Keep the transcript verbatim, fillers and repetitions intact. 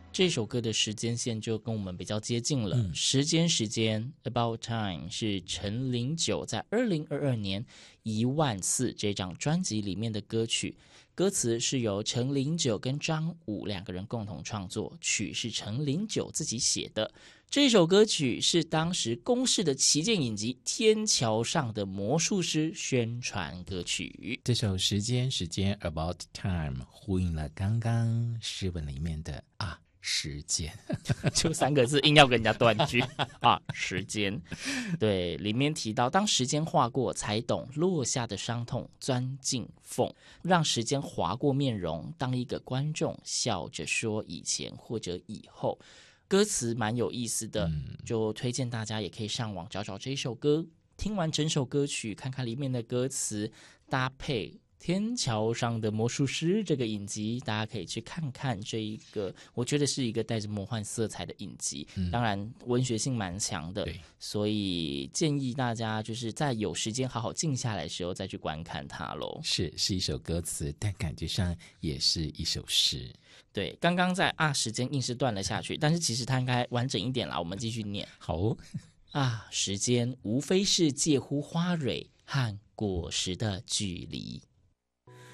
这首歌的时间线就跟我们比较接近了。 嗯、 时间时间 About Time 是陈零九在二零二二年一万次这张专辑里面的歌曲，歌词是由陈零九跟张武两个人共同创作，曲是陈零九自己写的。这首歌曲是当时公视的旗舰影集《天桥上的魔术师》宣传歌曲。 这首时间时间 About Time 呼应了刚刚诗文里面的啊时间， 就三个字硬要跟人家断句啊时间。对，里面提到当时间划过才懂落下的伤痛钻进缝，让时间划过面容，当一个观众笑着说以前或者以后。歌词蛮有意思的、嗯、就推荐大家也可以上网找找这首歌，听完整首歌曲看看里面的歌词，搭配天桥上的魔术师这个影集，大家可以去看看这一个我觉得是一个带着魔幻色彩的影集、嗯、当然文学性蛮强的，所以建议大家就是在有时间好好静下来的时候再去观看它咯。 是是一首歌词，但感觉上也是一首诗。 对，刚刚在啊时间硬是断了下去，但是其实它应该完整一点啦，我们继续念。 好、哦、 啊，时间无非是介乎花蕊和果实的距离。